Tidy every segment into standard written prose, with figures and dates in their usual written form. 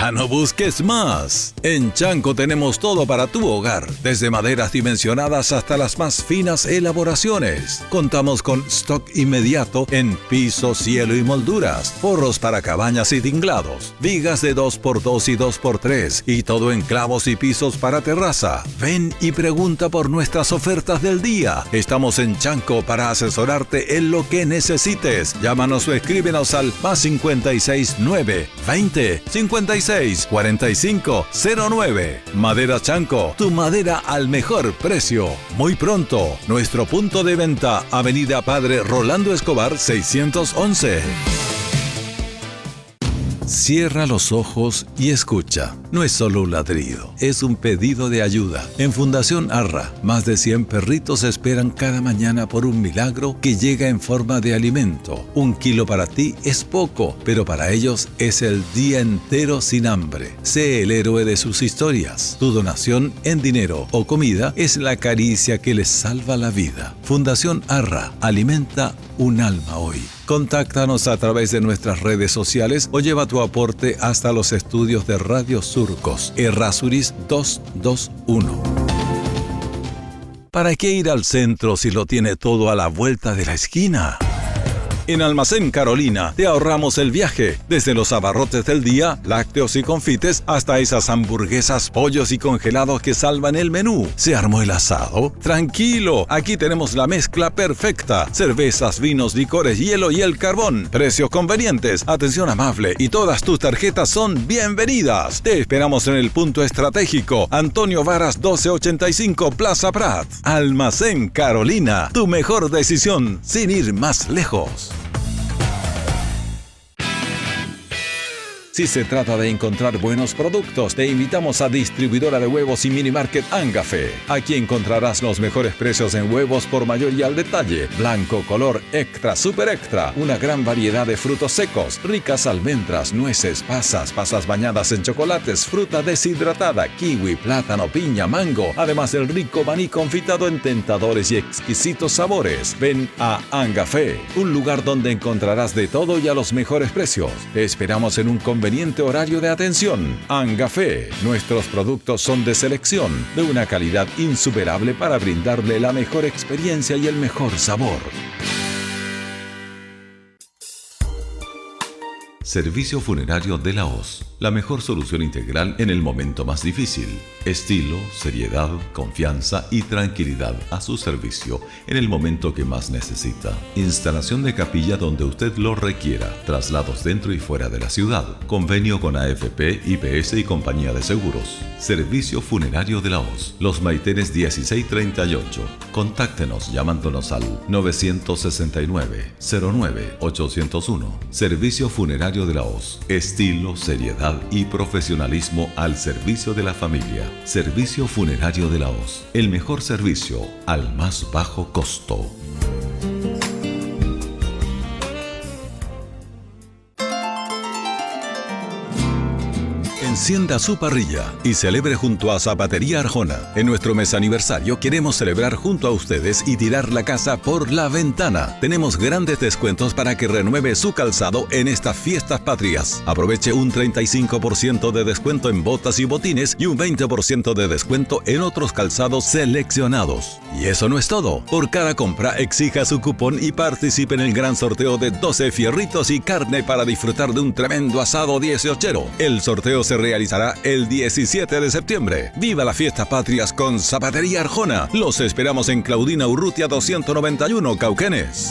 Ya no busques más. En Chanco tenemos todo para tu hogar, desde maderas dimensionadas hasta las más finas elaboraciones. Contamos con stock inmediato en piso, cielo y molduras, forros para cabañas y tinglados, vigas de 2x2 y 2x3 y todo en clavos y pisos para terraza. Ven y pregunta por nuestras ofertas del día. Estamos en Chanco para asesorarte en lo que necesites. Llámanos o escríbenos al +56 9 20 56 45 09. Madera Chanco, tu madera al mejor precio. Muy pronto, nuestro punto de venta, Avenida Padre Rolando Escobar 611. Cierra los ojos y escucha. No es solo un ladrido, es un pedido de ayuda. En Fundación Arra, más de 100 perritos esperan cada mañana por un milagro que llega en forma de alimento. 1 kilo para ti es poco, pero para ellos es el día entero sin hambre. Sé el héroe de sus historias. Tu donación en dinero o comida es la caricia que les salva la vida. Fundación Arra alimenta un alma hoy. Contáctanos a través de nuestras redes sociales o lleva tu aporte hasta los estudios de Radio Surcos, Errázuriz 221. ¿Para qué ir al centro si lo tiene todo a la vuelta de la esquina? En Almacén Carolina te ahorramos el viaje, desde los abarrotes del día, lácteos y confites, hasta esas hamburguesas, pollos y congelados que salvan el menú. ¿Se armó el asado? Tranquilo, aquí tenemos la mezcla perfecta. Cervezas, vinos, licores, hielo y el carbón. Precios convenientes, atención amable y todas tus tarjetas son bienvenidas. Te esperamos en el punto estratégico, Antonio Varas 1285 Plaza Prat. Almacén Carolina, tu mejor decisión sin ir más lejos. Si se trata de encontrar buenos productos, te invitamos a Distribuidora de Huevos y Mini Market Angafe. Aquí encontrarás los mejores precios en huevos por mayor y al detalle. Blanco, color, extra, super extra. Una gran variedad de frutos secos, ricas almendras, nueces, pasas bañadas en chocolates, fruta deshidratada, kiwi, plátano, piña, mango. Además del rico maní confitado en tentadores y exquisitos sabores. Ven a Angafe, un lugar donde encontrarás de todo y a los mejores precios. Te esperamos en un conveniente horario de atención. Angafe, nuestros productos son de selección, de una calidad insuperable para brindarle la mejor experiencia y el mejor sabor. Servicio Funerario de la Hoz, la mejor solución integral en el momento más difícil. Estilo, seriedad, confianza y tranquilidad a su servicio en el momento que más necesita. Instalación de capilla donde usted lo requiera. Traslados dentro y fuera de la ciudad. Convenio con AFP, IPS y compañía de seguros. Servicio Funerario de la Hoz. Los Maitenes 1638. Contáctenos llamándonos al 969-09-801. Servicio Funerario de la Hoz. Estilo, seriedad y profesionalismo al servicio de la familia. Servicio Funerario de la Hoz. El mejor servicio al más bajo costo. Encienda su parrilla y celebre junto a Zapatería Arjona. En nuestro mes aniversario queremos celebrar junto a ustedes y tirar la casa por la ventana. Tenemos grandes descuentos para que renueve su calzado en estas fiestas patrias. Aproveche un 35% de descuento en botas y botines y un 20% de descuento en otros calzados seleccionados. Y eso no es todo. Por cada compra exija su cupón y participe en el gran sorteo de 12 fierritos y carne para disfrutar de un tremendo asado 18ero. El sorteo se realizará el 17 de septiembre. ¡Viva las fiestas patrias con Zapatería Arjona! Los esperamos en Claudina Urrutia 291, Cauquenes.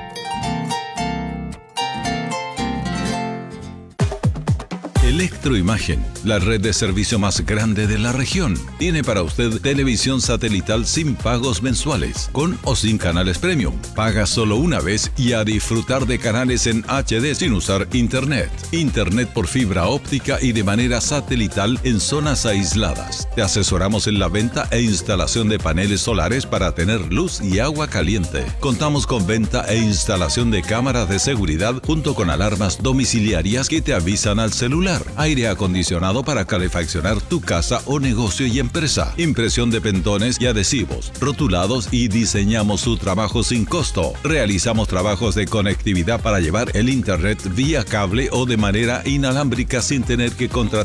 Electroimagen, la red de servicio más grande de la región, tiene para usted televisión satelital sin pagos mensuales, con o sin canales premium. Paga solo una vez y a disfrutar de canales en HD sin usar internet. Internet por fibra óptica y de manera satelital en zonas aisladas. Te asesoramos en la venta e instalación de paneles solares para tener luz y agua caliente. Contamos con venta e instalación de cámaras de seguridad junto con alarmas domiciliarias que te avisan al celular. Aire acondicionado para calefaccionar tu casa o negocio y empresa. Impresión de pentones y adhesivos, rotulados y diseñamos su trabajo sin costo. Realizamos trabajos de conectividad para llevar el internet vía cable o de manera inalámbrica sin tener que contratar